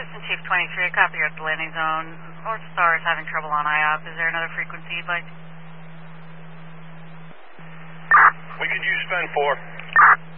Assistant Chief 23, a copy at the landing zone. North Star is having trouble on IOP. Is there another frequency you'd like? We could use Spen 4.